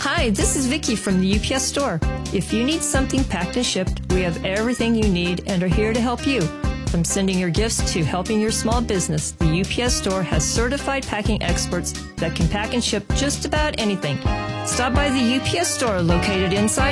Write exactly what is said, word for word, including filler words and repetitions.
Hi, this is Vicki from the U P S Store. If you need something packed and shipped, we have everything you need and are here to help you. From sending your gifts to helping your small business, the U P S Store has certified packing experts that can pack and ship just about anything. Stop by the U P S Store located inside